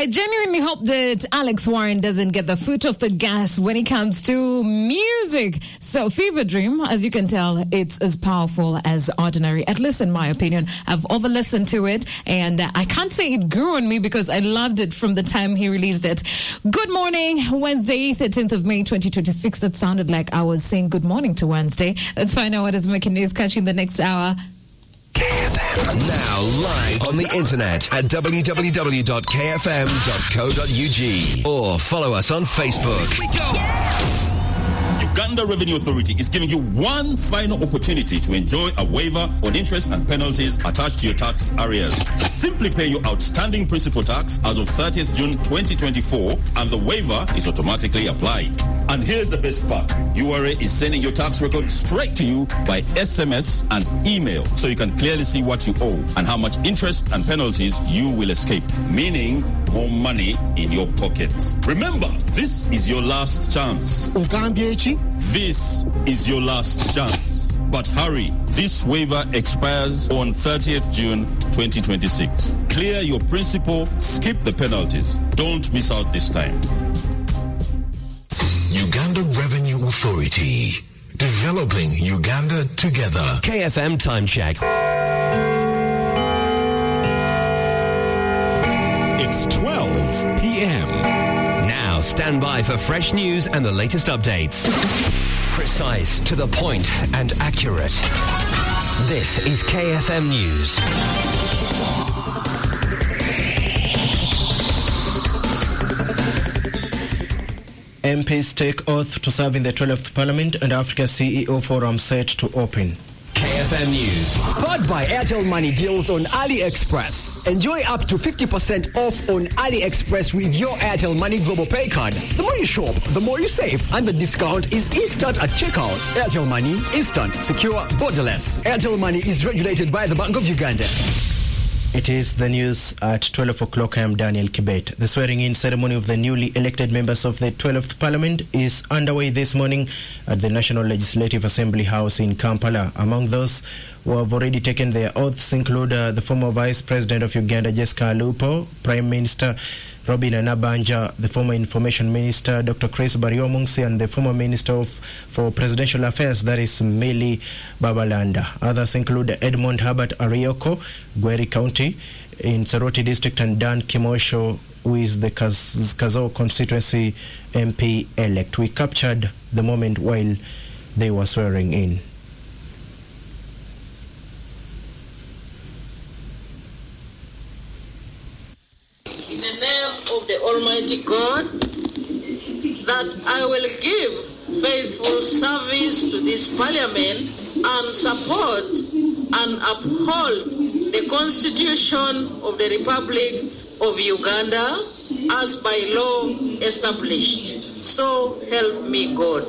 I genuinely hope that Alex Warren doesn't get the foot off the gas when it comes to music. So Fever Dream, as you can tell, it's as powerful as Ordinary, at least in my opinion. I've over-listened to it, and I can't say it grew on me because I loved it from the time he released it. Good morning, Wednesday, 13th of May, 2026. That sounded like I was saying good morning to Wednesday. Let's find out what is making news catching the next hour. KFM now live on the internet at www.kfm.co.ug or follow us on Facebook. Here we go. Uganda Revenue Authority is giving you one final opportunity to enjoy a waiver on interest and penalties attached to your tax arrears. Simply pay your outstanding principal tax as of 30th June 2024 and the waiver is automatically applied. And here's the best part. URA is sending your tax record straight to you by SMS and email so you can clearly see what you owe and how much interest and penalties you will escape, meaning more money in your pocket. Remember, this is your last chance. This is your last chance. But hurry, this waiver expires on 30th June 2026. Clear your principal, skip the penalties. Don't miss out this time. Uganda Revenue Authority. Developing Uganda together. KFM time check. It's 12 p.m. Now stand by for fresh news and the latest updates. Precise, to the point, and accurate. This is KFM News. MPs take oath to serve in the 12th Parliament and Africa CEO Forum set to open. KFM News. Powered by Airtel Money deals on AliExpress. Enjoy up to 50% off on AliExpress with your Airtel Money Global Pay card. The more you shop, the more you save. And the discount is instant at checkout. Airtel Money, instant, secure, borderless. Airtel Money is regulated by the Bank of Uganda. It is the news at 12 o'clock. I am Daniel Kibet. The swearing-in ceremony of the newly elected members of the 12th Parliament is underway this morning at the National Legislative Assembly House in Kampala. Among those who have already taken their oaths include the former Vice President of Uganda, Jessica Alupo, Prime Minister Robin Anabanja, the former Information Minister, Dr. Chris Baryomunsi, and the former Minister for Presidential Affairs, that is Millie Babalanda. Others include Edmond Herbert Arioko, Gweri County, in Soroti District, and Dan Kimosho, who is the Kazo constituency MP-elect. We captured the moment while they were swearing in. In the name of the Almighty God, that I will give faithful service to this Parliament and support and uphold the Constitution of the Republic of Uganda as by law established. So help me God.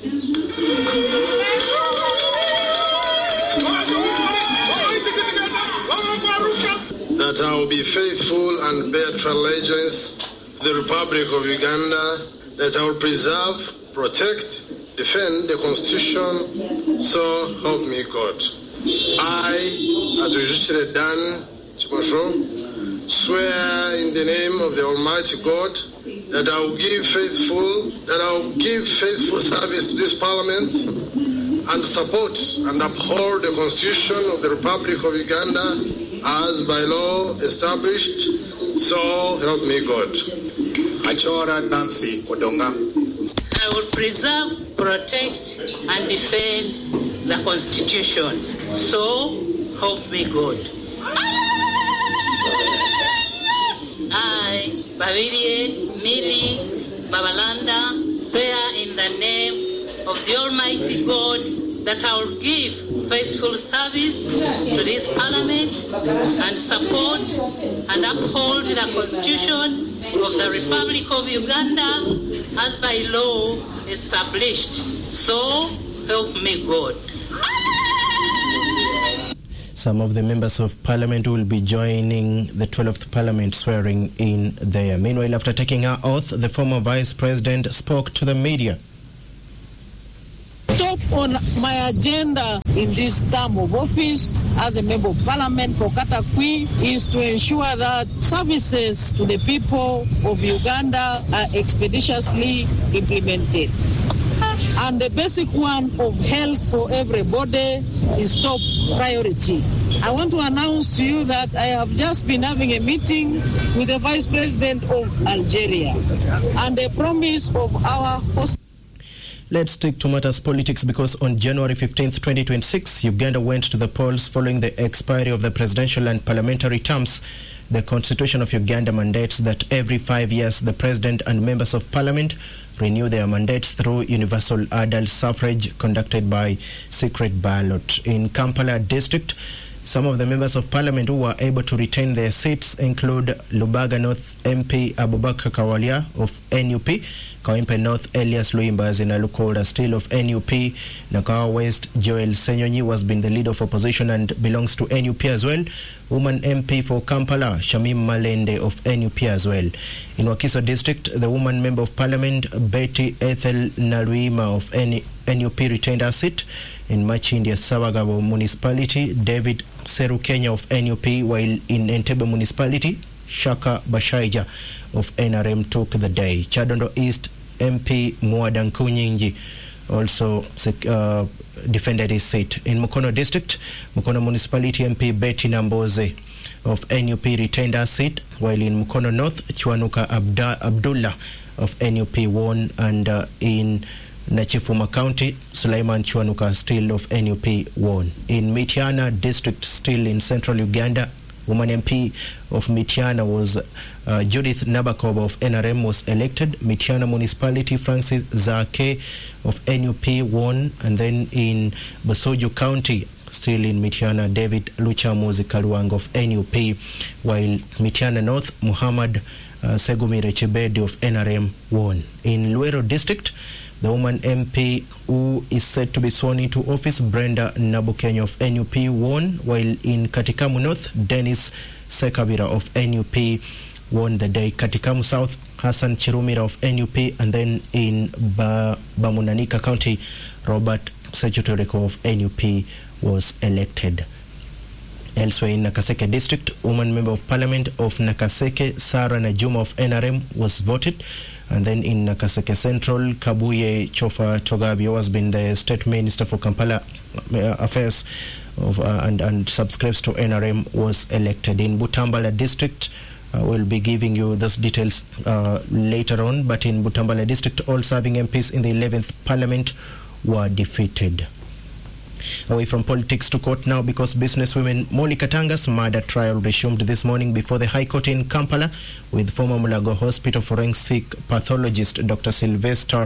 That I will be faithful and bear true allegiance to the Republic of Uganda, that I will preserve, protect, defend the Constitution, so help me God. I, Atujuchire Dan Chimosho, swear in the name of the Almighty God that I will give faithful service to this Parliament and support and uphold the Constitution of the Republic of Uganda as by law established, so help me God. Achora Nancy Odonga. I will preserve, protect, and defend the Constitution, so help me God. I, Babirie Millie Babalanda, swear in the name of the Almighty God that I will give faithful service to this Parliament and support and uphold the Constitution of the Republic of Uganda as by law established. So help me God. Some of the members of Parliament will be joining the 12th Parliament swearing in there. Meanwhile, after taking her oath, the former Vice President spoke to the media. Stop on my agenda in this term of office as a member of parliament for Katakwi is to ensure that services to the people of Uganda are expeditiously implemented. And the basic one of health for everybody is top priority. I want to announce to you that I have just been having a meeting with the Vice President of Algeria and the promise of our hospital. Let's stick to matters politics because on January 15th, 2026, Uganda went to the polls following the expiry of the presidential and parliamentary terms. The Constitution of Uganda mandates that every 5 years the president and members of parliament renew their mandates through universal adult suffrage conducted by secret ballot. In Kampala district, some of the members of parliament who were able to retain their seats include Lubaga North MP Abubakar Kawalia of NUP, Kawempe North Elias Luimbazi Nalukoda still of NUP, Nakawa West Joel Senyonyi was been the leader of opposition and belongs to NUP as well. Woman MP for Kampala, Shamim Malende of NUP as well. In Wakiso district, the woman member of parliament Betty Ethel Naluima of NUP retained her seat. In Machindia Sabagabo municipality, David Seru Kenya of NUP, while in Entebbe municipality, Shaka Bashaija of NRM took the day. Chadondo East MP Mwadan Kunyinji also defended his seat. In Mukono district, Mukono municipality MP Betty Namboze of NUP retained her seat, while in Mukono North, Chwanuka Abdullah of NUP won, and in Nachifuma County, Sulaiman Chwanuka still of NUP won. In Mityana district, still in central Uganda, woman MP of Mityana was Judith Nabakoba of NRM was elected. Mityana municipality, Francis Zake of NUP won. And then in Bosojo County, still in Mityana, David Luchamuzi Kaluang of NUP, while Mityana North, Muhammad Segumire Chebedi of NRM won. In Luero district, the woman MP who is set to be sworn into office, Brenda Nabukenya of NUP, won, while in Katikamu North, Dennis Sekabira of NUP won the day. Katikamu South, Hassan Chirumira of NUP, and then in Bamunanika County, Robert Sechutoreko of NUP was elected. Elsewhere in Nakaseke district, woman member of parliament of Nakaseke, Sarah Najuma of NRM, was voted. And then in Nakaseke Central, Kabuye Chofa Togabio has been the state minister for Kampala affairs and subscribes to NRM, was elected. In Butambala district, we'll be giving you those details later on, but in Butambala district, all serving MPs in the 11th parliament were defeated. Away from politics to court now, because businesswoman Molly Katanga's murder trial resumed this morning before the High Court in Kampala, with former Mulago Hospital forensic pathologist Dr. Sylvester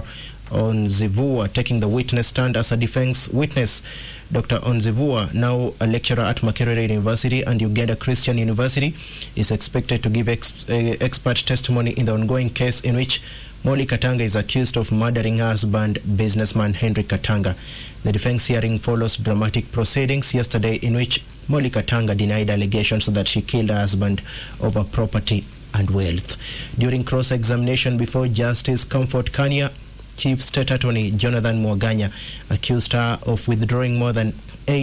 Onzivua taking the witness stand as a defense witness. Dr. Onzivua, now a lecturer at Makerere University and Uganda Christian University, is expected to give expert testimony in the ongoing case in which Molly Katanga is accused of murdering her husband, businessman Henry Katanga. The defense hearing follows dramatic proceedings yesterday in which Molly Katanga denied allegations that she killed her husband over property and wealth. During cross-examination before Justice Comfort Kania, Chief State Attorney Jonathan Mwaganya accused her of withdrawing more than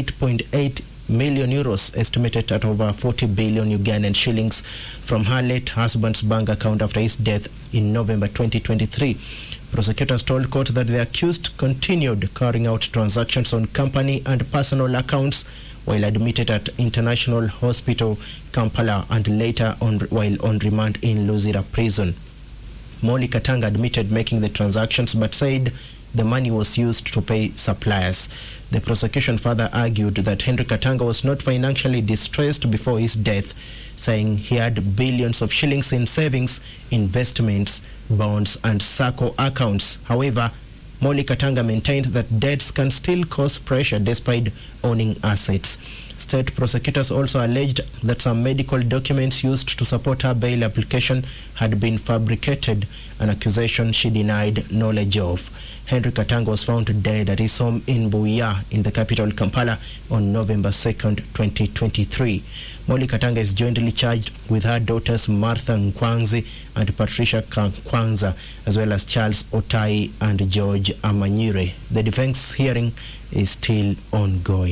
8.8 million euros, estimated at over 40 billion Ugandan shillings, from her late husband's bank account after his death in November 2023. Prosecutors told court that the accused continued carrying out transactions on company and personal accounts while admitted at International Hospital, Kampala, and later while on remand in Luzira prison. Molly Katanga admitted making the transactions but said the money was used to pay suppliers. The prosecution further argued that Henry Katanga was not financially distressed before his death, saying he had billions of shillings in savings, investments, bonds, and SACCO accounts. However, Molly Katanga maintained that debts can still cause pressure despite owning assets. State prosecutors also alleged that some medical documents used to support her bail application had been fabricated, an accusation she denied knowledge of. Henry Katanga was found dead at his home in Buea in the capital Kampala on November 2nd, 2023. Molly Katanga is jointly charged with her daughters Martha Nkwanzi and Patricia Nkwanza, as well as Charles Otai and George Amanyire. The defense hearing is still ongoing.